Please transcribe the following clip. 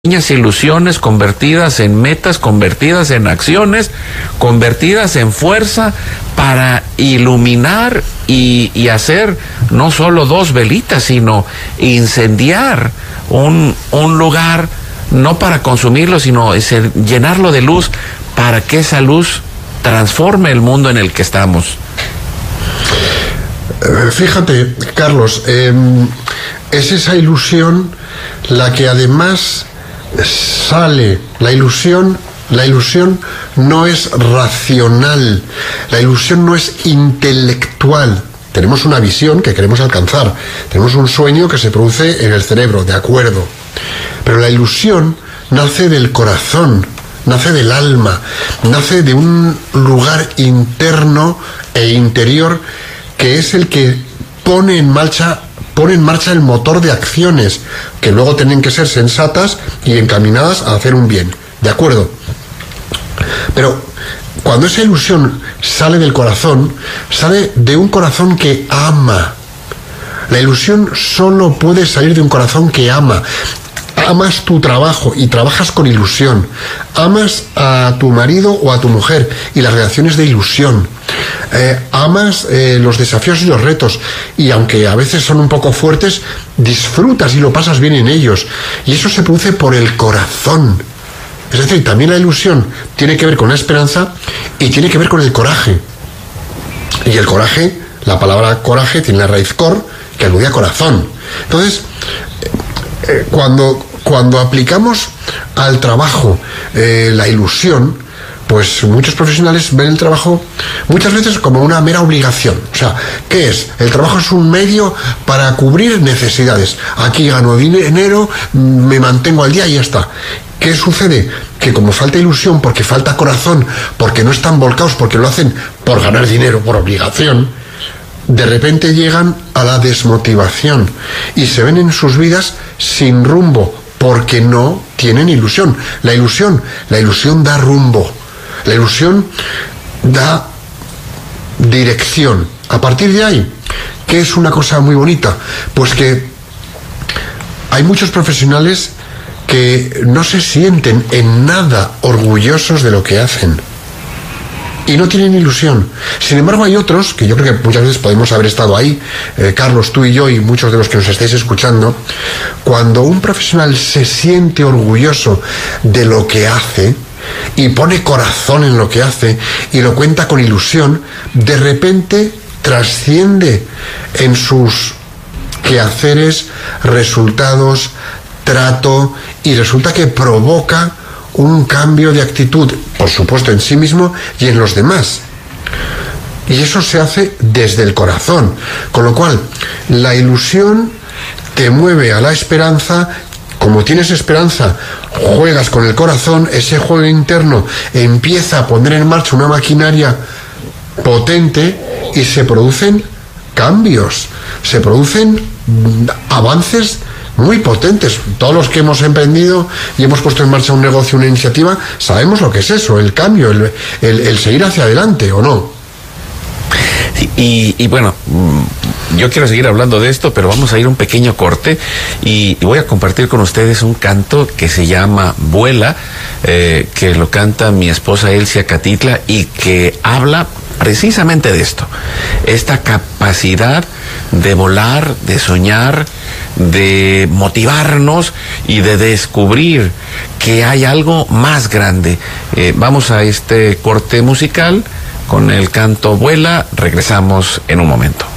pequeñas ilusiones convertidas en metas, convertidas en acciones, convertidas en fuerza para iluminar y hacer no solo 2 velitas, sino incendiar un lugar, no para consumirlo, sino llenarlo de luz para que esa luz transforme el mundo en el que estamos. Fíjate, Carlos, es esa ilusión la que además sale. La ilusión no es racional, la ilusión no es intelectual. Tenemos una visión que queremos alcanzar, tenemos un sueño que se produce en el cerebro, de acuerdo, pero la ilusión nace del corazón, nace del alma, nace de un lugar interno e interior que es el que pone en marcha el motor de acciones que luego tienen que ser sensatas y encaminadas a hacer un bien, ¿de acuerdo? Pero cuando esa ilusión sale del corazón, sale de un corazón que ama. La ilusión solo puede salir de un corazón que ama. Amas tu trabajo y trabajas con ilusión. Amas a tu marido o a tu mujer y las relaciones de ilusión. Amas los desafíos y los retos, y aunque a veces son un poco fuertes, disfrutas y lo pasas bien en ellos, y eso se produce por el corazón. Es decir, también la ilusión tiene que ver con la esperanza y tiene que ver con el coraje. Y el coraje, la palabra coraje tiene la raíz cor, que alude a corazón. Entonces, cuando aplicamos al trabajo la ilusión, pues muchos profesionales ven el trabajo muchas veces como una mera obligación. O sea, ¿qué es? El trabajo es un medio para cubrir necesidades. Aquí gano dinero, me mantengo al día y ya está. ¿Qué sucede? Que como falta ilusión, porque falta corazón, porque no están volcados, porque lo hacen por ganar dinero, por obligación, de repente llegan a la desmotivación y se ven en sus vidas sin rumbo, porque no tienen ilusión. La ilusión da rumbo. La ilusión da dirección. A partir de ahí, ¿qué es una cosa muy bonita? Pues que hay muchos profesionales que no se sienten en nada orgullosos de lo que hacen y no tienen ilusión. Sin embargo, hay otros, que yo creo que muchas veces podemos haber estado ahí, Carlos, tú y yo y muchos de los que nos estáis escuchando. Cuando un profesional se siente orgulloso de lo que hace y pone corazón en lo que hace y lo cuenta con ilusión, de repente trasciende en sus quehaceres, resultados, trato, y resulta que provoca un cambio de actitud, por supuesto en sí mismo y en los demás. Y eso se hace desde el corazón, con lo cual la ilusión te mueve a la esperanza. Como tienes esperanza, juegas con el corazón, ese juego interno empieza a poner en marcha una maquinaria potente y se producen cambios, se producen avances muy potentes. Todos los que hemos emprendido y hemos puesto en marcha un negocio, una iniciativa, sabemos lo que es eso, el cambio, el seguir hacia adelante, ¿o no? Y bueno, yo quiero seguir hablando de esto, pero vamos a ir a un pequeño corte y voy a compartir con ustedes un canto que se llama Vuela, que lo canta mi esposa Elsia Catitla y que habla precisamente de esto, esta capacidad de volar, de soñar, de motivarnos y de descubrir que hay algo más grande. Vamos a este corte musical con el canto Vuela, regresamos en un momento.